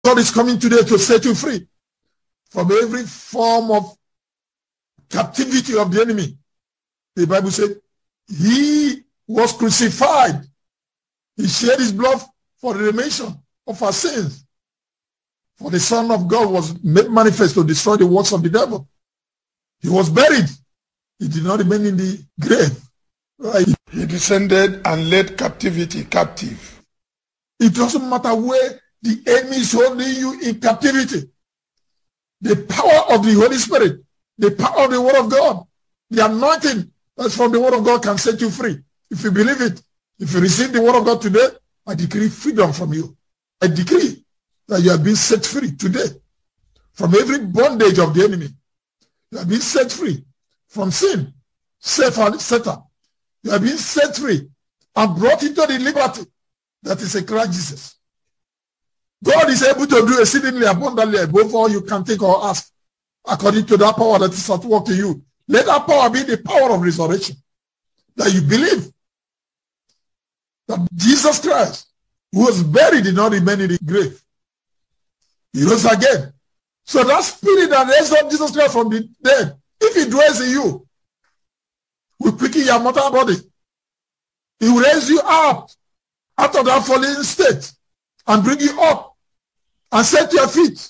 God is coming today to set you free from every form of captivity of the enemy. The Bible said he was crucified. He shed his blood for the remission of our sins. For the Son of God was made manifest to destroy the works of the devil. He was buried. He did not remain in the grave. Right? He descended and led captivity captive. It doesn't matter where the enemy is holding you in captivity. The power of the Holy Spirit, the power of the Word of God, the anointing that's from the Word of God can set you free. If you believe it, if you receive the Word of God today, I decree freedom from you. I decree that you have been set free today from every bondage of the enemy. You have been set free from sin, self and Satan. You have been set free and brought into the liberty that is in Christ Jesus. God is able to do exceedingly abundantly above all you can think or ask, according to that power that is at work in you. Let that power be the power of resurrection. That you believe that Jesus Christ, who was buried, did not remain in the grave. He rose again. So that spirit that raised up Jesus Christ from the dead, if he dwells in you, will quicken your mortal body. He will raise you up out of that fallen state and bring you up and set your feet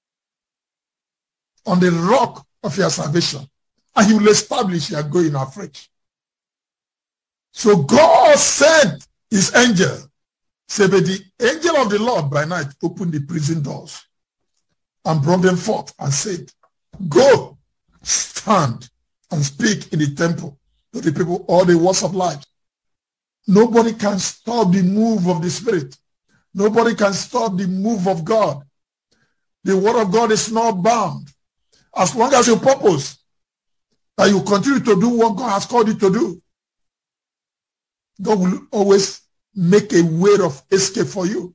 on the rock of your salvation. And he will establish your going afresh. So God sent his angel. Say, but the angel of the Lord by night opened the prison doors and brought them forth and said, go, stand and speak in the temple to the people all the words of life. Nobody can stop the move of the Spirit. Nobody can stop the move of God. The Word of God is not bound. As long as you purpose that you continue to do what God has called you to do, God will always make a way of escape for you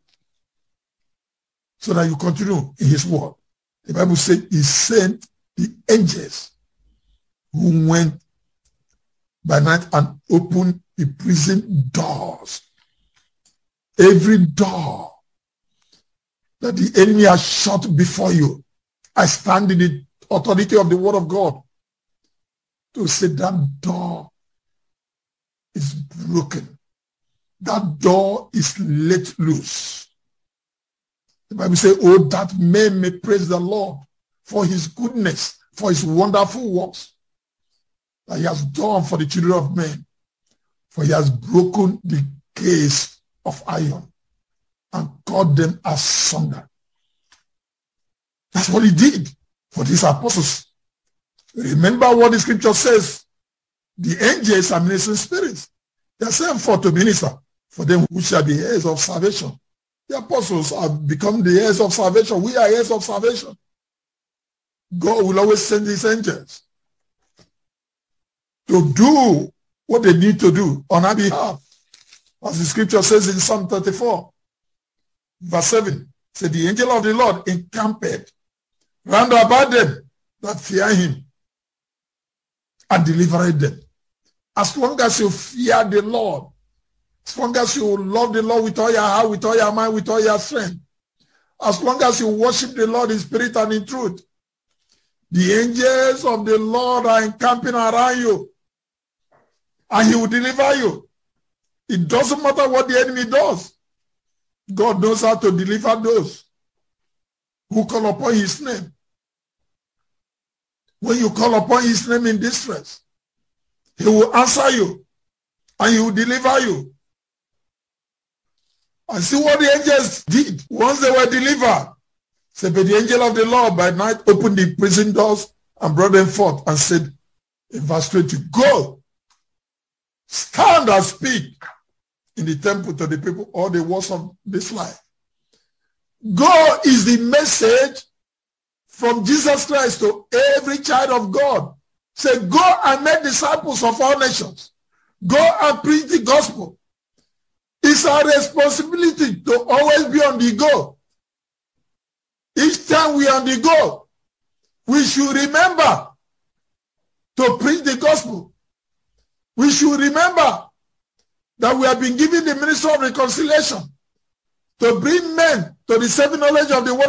so that you continue in his word. The Bible said he sent the angels who went by night and opened the prison doors. Every door that the enemy has shut before you, I stand in the authority of the Word of God to say that door is broken. That door is let loose. The Bible says, oh, that men may praise the Lord for his goodness, for his wonderful works that he has done for the children of men. For he has broken the gates of iron and cut them asunder. That's what he did for these apostles. Remember what the scripture says. The angels are ministering spirits. They are sent forth to minister for them who shall be heirs of salvation. The apostles have become the heirs of salvation. We are heirs of salvation. God will always send his angels to do what they need to do on our behalf. As the scripture says in Psalm 34, verse 7, said the angel of the Lord encamped round about them that fear him and delivered them. As long as you fear the Lord, as long as you love the Lord with all your heart, with all your mind, with all your strength, as long as you worship the Lord in spirit and in truth, the angels of the Lord are encamping around you and he will deliver you. It doesn't matter what the enemy does. God knows how to deliver those who call upon his name. When you call upon his name in distress, he will answer you and he will deliver you. And see what the angels did once they were delivered. So, but the angel of the Lord by night opened the prison doors and brought them forth and said in verse 20, go, stand and speak in the temple to the people all the words of this life. Go is the message from Jesus Christ to every child of God. Say, go and make disciples of all nations. Go and preach the gospel. It's our responsibility to always be on the go. Each time we are on the go, we should remember to preach the gospel. We should remember that we have been given the ministry of reconciliation to bring men to the saving knowledge of the word